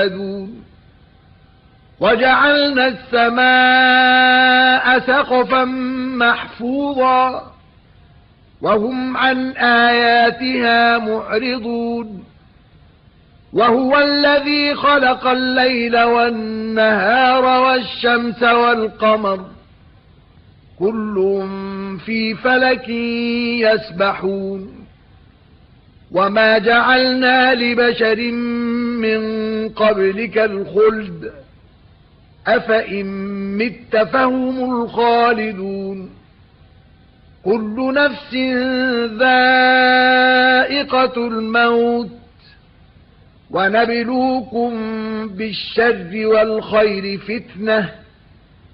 وَجَعَلْنَا السَّمَاءَ سَقْفًا مَحْفُوظًا وَهُمْ عَنْ آيَاتِهَا مُعْرِضُونَ وَهُوَ الَّذِي خَلَقَ اللَّيْلَ وَالنَّهَارَ وَالشَّمْسَ وَالْقَمَرَ كُلٌّ فِي فَلَكٍ يَسْبَحُونَ وَمَا جَعَلْنَا لِبَشَرٍ مِّن قَبْلِكَ الْخُلْدَ أَفَإِن مِّتَّ فَهُمُ الْخَالِدُونَ كُلُّ نَفْسٍ ذَائِقَةُ الْمَوْتِ وَنَبْلُوكُم بِالشَّرِّ وَالْخَيْرِ فِتْنَةً